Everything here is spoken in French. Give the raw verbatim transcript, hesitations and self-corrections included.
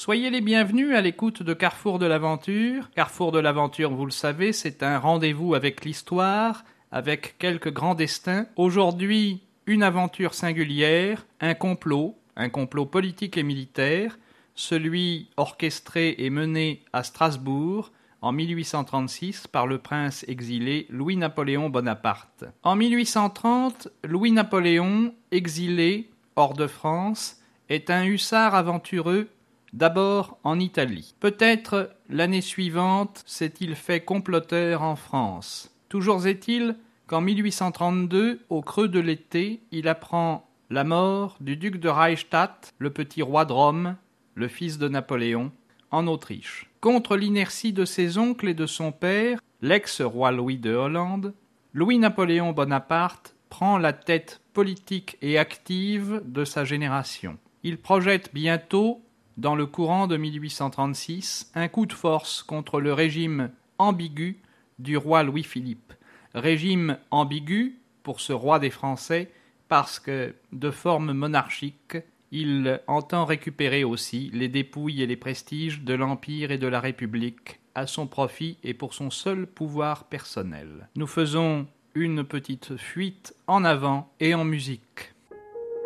Soyez les bienvenus à l'écoute de Carrefour de l'Aventure. Carrefour de l'Aventure, vous le savez, c'est un rendez-vous avec l'histoire, avec quelques grands destins. Aujourd'hui, une aventure singulière, un complot, un complot politique et militaire, celui orchestré et mené à Strasbourg en mille huit cent trente-six par le prince exilé Louis-Napoléon Bonaparte. En mille huit cent trente, Louis-Napoléon, exilé hors de France, est un hussard aventureux, d'abord en Italie. Peut-être l'année suivante s'est-il fait comploteur en France. Toujours est-il qu'en mille huit cent trente-deux, au creux de l'été, il apprend la mort du duc de Reichstadt, le petit roi de Rome, le fils de Napoléon, en Autriche. Contre l'inertie de ses oncles et de son père, l'ex-roi Louis de Hollande, Louis-Napoléon Bonaparte prend la tête politique et active de sa génération. Il projette bientôt, dans le courant de mille huit cent trente-six, un coup de force contre le régime ambigu du roi Louis-Philippe. Régime ambigu pour ce roi des Français parce que, de forme monarchique, il entend récupérer aussi les dépouilles et les prestiges de l'Empire et de la République à son profit et pour son seul pouvoir personnel. Nous faisons une petite fuite en avant et en musique.